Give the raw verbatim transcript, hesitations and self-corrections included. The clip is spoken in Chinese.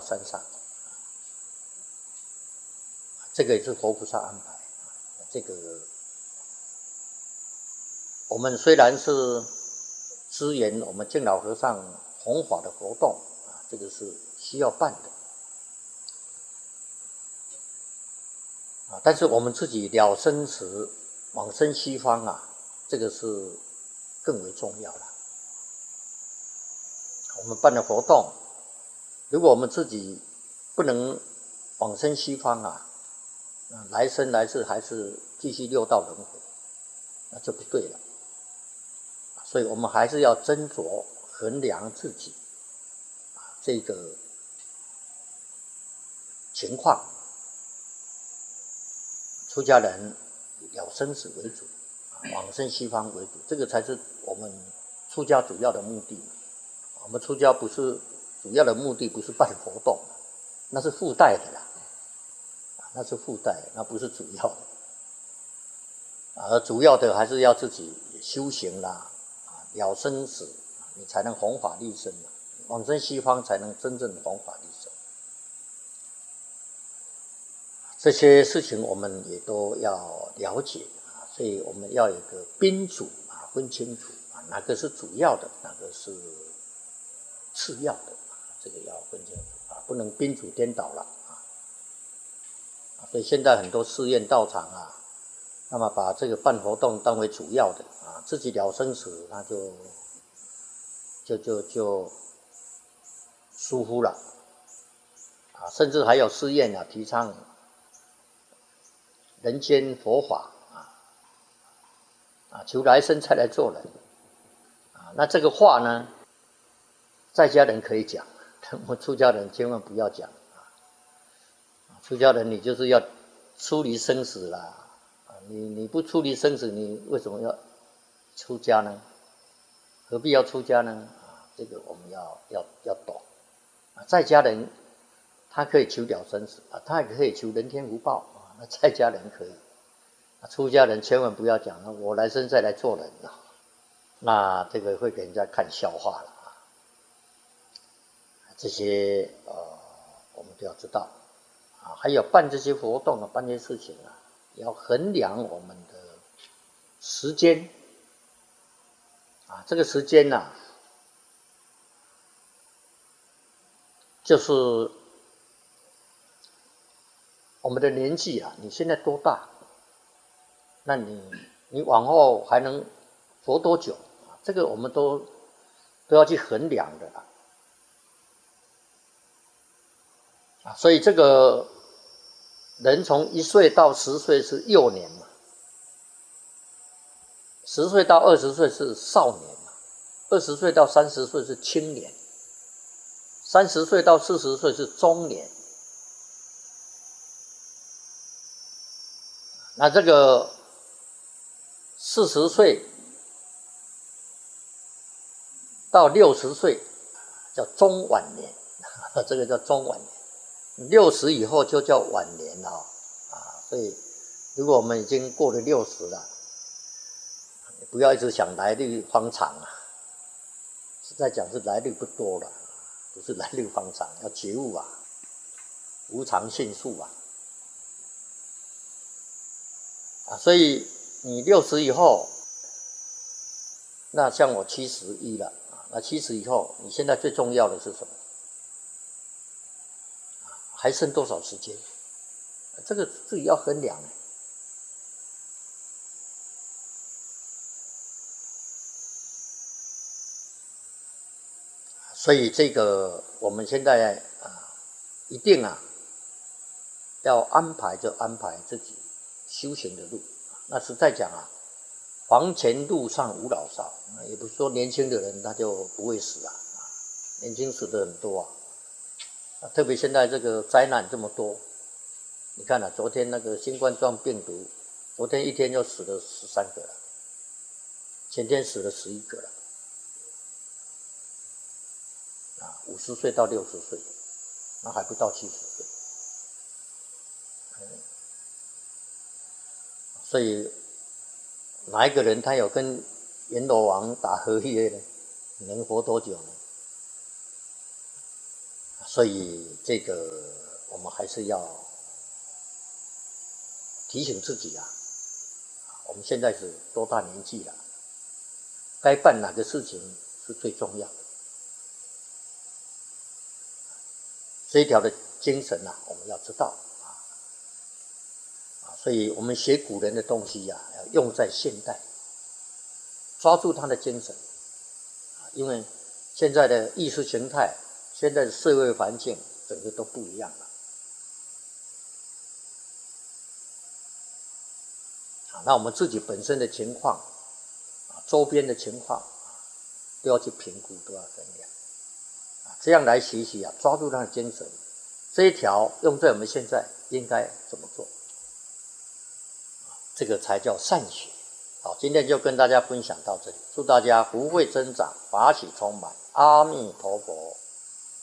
山上，这个也是佛菩萨安排。这个我们虽然是支援我们敬老和尚弘法的活动啊，这个是需要办的啊，但是我们自己了生死、往生西方啊，这个是更为重要了。我们办的活动，如果我们自己不能往生西方啊，来生来世还是继续六道轮回，那就不对了。所以我们还是要斟酌衡量自己这个情况。出家人以了生死为主，往生西方为主，这个才是我们出家主要的目的。我们出家不是主要的目的，不是办活动，那是附带的啦，那是附带的，那不是主要的。而主要的还是要自己修行啦，了生死，你才能弘法利生，往生西方才能真正弘法利生。这些事情我们也都要了解，所以我们要有一个宾主啊，分清楚啊，哪个是主要的，哪个是次要的，这个要分清楚啊，不能宾主颠倒了啊。所以现在很多寺院道场啊，那么把这个办活动当为主要的啊，自己了生死，那就就就就疏忽了啊，甚至还有寺院啊提倡人间佛法啊，啊，求来生再来做人啊。那这个话呢，在家人可以讲，我们出家人千万不要讲啊。出家人你就是要出离生死啦，啊，你你不出离生死，你为什么要出家呢？何必要出家呢？啊，这个我们要要要懂啊。在家人他可以求了生死啊，他也可以求人天福报啊。那在家人可以。出家人千万不要讲我来生再来做人啊，那这个会给人家看笑话了啊。这些呃我们都要知道啊，还有办这些活动啊，办这些事情啊，也要衡量我们的时间啊，这个时间啊，就是我们的年纪啊，你现在多大？那你你往后还能活多久？这个我们都都要去衡量的啦。啊，所以这个人从一岁到十岁是幼年嘛，十岁到二十岁是少年嘛，二十岁到三十岁是青年，三十岁到四十岁是中年。那这个四十岁到六十岁叫中晚年，这个叫中晚年。六十以后就叫晚年了啊。所以如果我们已经过了六十了，不要一直想来日方长啊。实在讲是来日不多了，不是来日方长，要觉悟啊，无常迅速啊。啊，所以你六十以后，那像我七十一了啊，那七十以后，你现在最重要的是什么？还剩多少时间？这个自己要衡量。所以这个我们现在啊，一定啊，要安排就安排自己修行的路。那实在讲啊，房前路上无老少，也不是说年轻的人他就不会死啊，年轻死的很多啊。特别现在这个灾难这么多，你看啊，昨天那个新冠状病毒，昨天一天就死了十三个了，前天死了十一个了，啊，五十岁到六十岁，那还不到七十岁，所以哪一个人他有跟阎罗王打合约呢？能活多久呢？ 所以这个我们还是要提醒自己啊，我们现在是多大年纪了，该办哪个事情是最重要的，这一条的精神啊，我们要知道啊，所以我们学古人的东西呀、啊，要用在现代，抓住它的精神，因为现在的意识形态、现在的社会环境，整个都不一样了。那我们自己本身的情况，周边的情况，都要去评估，都要衡量，这样来学习啊，抓住它的精神，这一条用在我们现在应该怎么做，这个才叫善学。好，今天就跟大家分享到这里，祝大家福慧增长，法喜充满，阿弥陀佛。